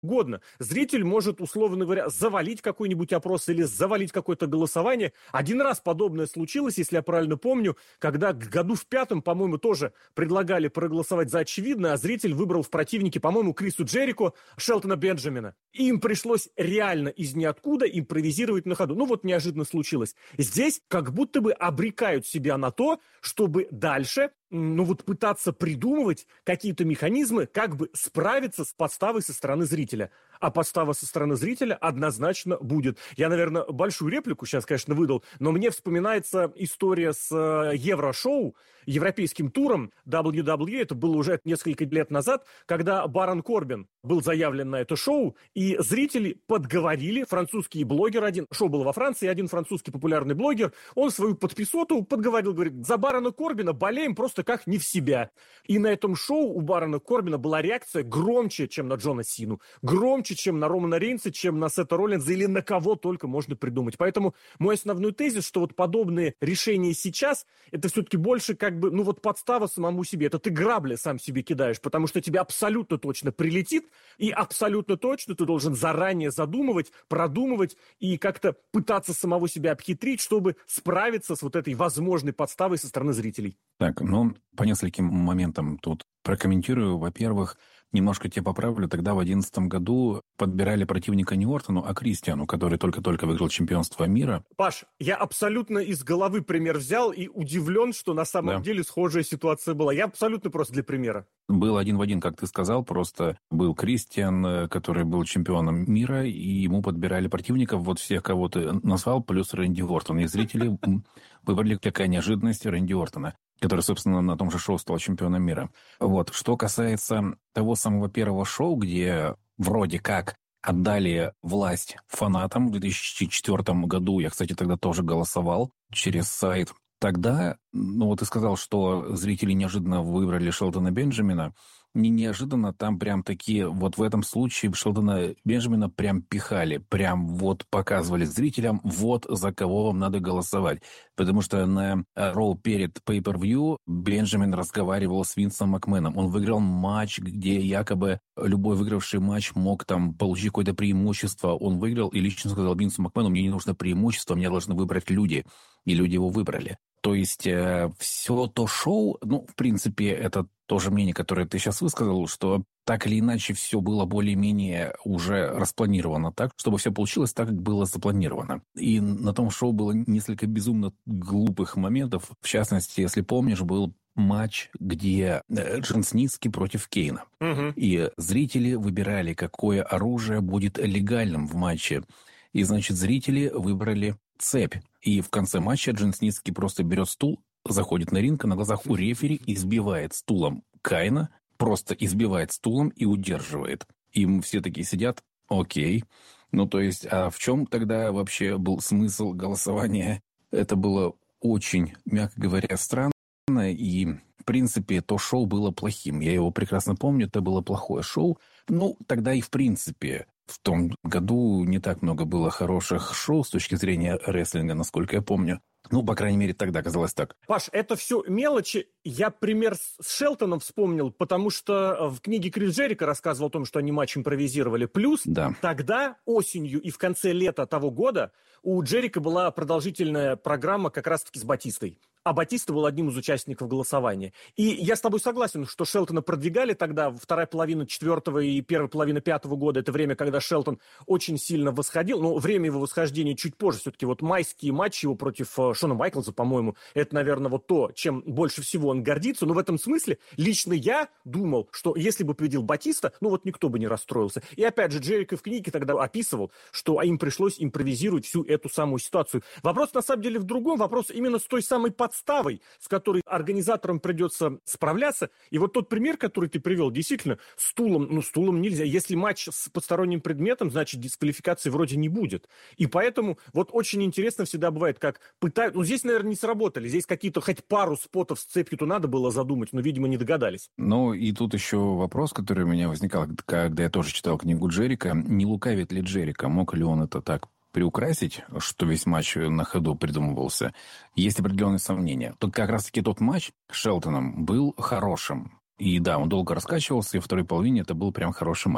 угодно. Зритель может, условно говоря, завалить какой-нибудь опрос или завалить какое-то голосование. Один раз подобное случилось, если я правильно помню, когда году в пятом, по-моему, тоже предлагали проголосовать за очевидное, а зритель выбрал в противнике, по-моему, Крису Джерико, Шелтона Бенджамина. И им пришлось реально из ниоткуда импровизировать на ходу. Ну вот неожиданно случилось. Здесь как будто бы обрекают себя на то, чтобы дальше пытаться придумывать какие-то механизмы, как бы справиться с подставой со стороны зрителя. А подстава со стороны зрителя однозначно будет. Я, наверное, большую реплику сейчас, конечно, выдал, но мне вспоминается история с Еврошоу, европейским туром WWE, это было уже несколько лет назад, когда Барон Корбин был заявлен на это шоу, и зрители подговорили, французский блогер один, шоу было во Франции, один французский популярный блогер, он свою подписоту подговорил, говорит, за Барона Корбина болеем просто как не в себя. И на этом шоу у Барона Корбина была реакция громче, чем на Джона Сину, громче, чем на Романа Рейнса, чем на Сета Роллинза или на кого только можно придумать. Поэтому мой основной тезис, что вот подобные решения сейчас, это все-таки больше как бы, подстава самому себе. Это ты грабли сам себе кидаешь, потому что тебе абсолютно точно прилетит, и абсолютно точно ты должен заранее задумывать, продумывать и как-то пытаться самого себя обхитрить, чтобы справиться с вот этой возможной подставой со стороны зрителей. Так, по нескольким моментам тут прокомментирую. Во-первых, немножко тебя поправлю. Тогда в 2011 году подбирали противника не Ортону, а Кристиану, который только-только выиграл чемпионство мира. Паш, я абсолютно из головы пример взял и удивлен, что на самом деле схожая ситуация была. Я абсолютно просто для примера. Был один в один, как ты сказал, просто был Кристиан, который был чемпионом мира, и ему подбирали противников, вот всех, кого ты назвал, плюс Рэнди Ортон. И зрители выбрали, какая неожиданность, Рэнди Ортона, который, собственно, на том же шоу стал чемпионом мира. Вот. Что касается того самого первого шоу, где вроде как отдали власть фанатам в 2004 году, я, кстати, тогда тоже голосовал через сайт, тогда, ты сказал, что зрители неожиданно выбрали Шелтона Бенджамина. Не неожиданно, там прям такие, вот в этом случае Шелтона Бенджамина прям пихали, прям вот показывали зрителям, вот за кого вам надо голосовать. Потому что на Роу перед Pay-Per-View Бенджамин разговаривал с Винсом Макменом. Он выиграл матч, где якобы любой выигравший матч мог там получить какое-то преимущество. Он выиграл и лично сказал Винсу Макмену, мне не нужно преимущество, меня должны выбрать люди. И люди его выбрали. То есть все то шоу, в принципе, это тоже мнение, которое ты сейчас высказал, что так или иначе все было более-менее уже распланировано так, чтобы все получилось так, как было запланировано. И на том шоу было несколько безумно глупых моментов. В частности, если помнишь, был матч, где Джон Сницки против Кейна. Угу. И зрители выбирали, какое оружие будет легальным в матче. И, значит, зрители выбрали цепь. И в конце матча Джон Сницки просто берет стул, заходит на ринг, на глазах у рефери избивает стулом Кайна, просто избивает стулом и удерживает. И все такие сидят, окей. То есть, а в чем тогда вообще был смысл голосования? Это было очень, мягко говоря, странно. И, в принципе, то шоу было плохим. Я его прекрасно помню, это было плохое шоу. Тогда и в принципе... В том году не так много было хороших шоу с точки зрения рестлинга, насколько я помню. По крайней мере, тогда казалось так. Паш, это все мелочи. Я пример с Шелтоном вспомнил, потому что в книге Крис Джерико рассказывал о том, что они матч импровизировали. Плюс тогда осенью и в конце лета того года у Джерико была продолжительная программа как раз-таки с Батистой. А Батиста был одним из участников голосования. И я с тобой согласен, что Шелтона продвигали тогда, вторая половина 4-го и первая половина 5-го года, это время, когда Шелтон очень сильно восходил, но время его восхождения чуть позже, все-таки вот майские матчи его против Шона Майклза, по-моему, это, наверное, вот то, чем больше всего он гордится, но в этом смысле лично я думал, что если бы победил Батиста, никто бы не расстроился. И опять же, Джерико в книге тогда описывал, что им пришлось импровизировать всю эту самую ситуацию. Вопрос, на самом деле, в другом, вопрос именно с той самой подставой, с которой организаторам придется справляться. И вот тот пример, который ты привел, действительно, стулом нельзя. Если матч с посторонним предметом, значит, дисквалификации вроде не будет. И поэтому вот очень интересно всегда бывает, как пытают... здесь, наверное, не сработали. Здесь какие-то хоть пару спотов с цепью-то надо было задумать, но, видимо, не догадались. И тут еще вопрос, который у меня возникал, когда я тоже читал книгу Джерико. Не лукавит ли Джерико? Мог ли он это так приукрасить, что весь матч на ходу придумывался? Есть определенные сомнения. Тут как раз-таки тот матч с Шелтоном был хорошим. И да, он долго раскачивался, и во второй половине это был прям хороший матч.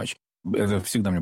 Это всегда мне